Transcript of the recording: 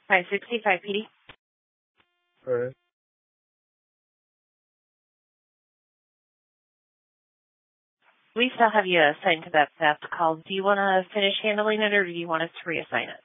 565 PD. All right. We still have you assigned to that theft call. Do you want to finish handling it, or do you want us to reassign it?